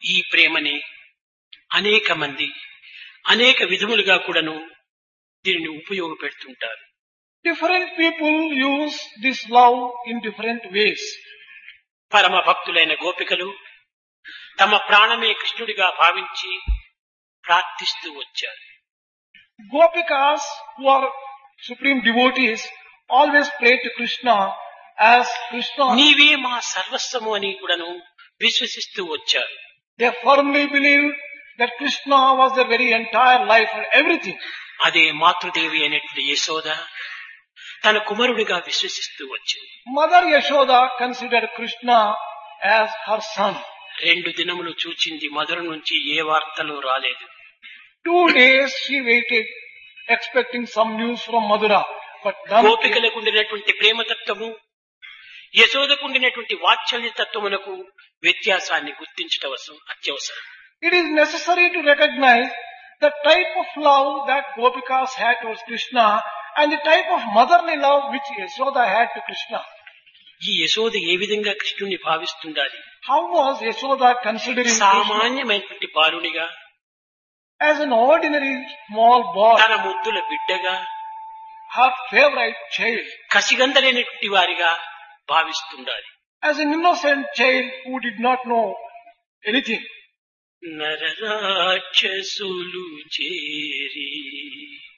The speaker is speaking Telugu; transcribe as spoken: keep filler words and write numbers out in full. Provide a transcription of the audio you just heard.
ఈ ప్రేమని అనేక మంది అనేక విధములుగా కూడాను దీనిని ఉపయోగపెడుతుంటారు. Different people use this love in different ways. పరమ భక్తులైన గోపికలు తమ ప్రాణమే కృష్ణుడిగా భావించి ప్రార్థిస్తూ వచ్చారు. Gopikas, who are supreme devotees, always pray to Krishna as Krishna. నీవే మా సర్వస్వము అని కూడాను విశ్వసిస్తూ వచ్చారు. They firmly believed that Krishna was their very entire life and everything. అదే మాతృదేవి అయినటువంటి యశోద తన కుమారుడిగా విశ్వసిస్తూ వచ్చింది. Mother Yashoda considered Krishna as her son. రెండు దినములు చూచింది, మధుర నుంచి ఏ వార్తలు రాలేదు. Two days she waited, expecting some news from Madura, but none came. గోపికలకు ఉండినటువంటి ప్రేమతత్వము, యశోదకు ఉండినటువంటి వాత్సల్య తత్వమునకు వ్యత్యాసాన్ని గుర్తించటం అత్యవసరం. It is necessary to recognize the type of love that Gopikas had towards Krishna and the type of motherly love which Yashoda had to Krishna. ఈ యశోద ఏ విధంగా కృష్ణుని భావిస్తుండాలి? How was Yashoda considering Krishna సామాన్యమైనటువంటి బాలునిగా, as an ordinary small boy, తన ముద్దుల బిడ్డగా, her favorite child, కసిగందలేనటువంటి వారిగా భావిస్తుండాలి. as an innocent child who did not know anything. నరరాక్షసులు చేరి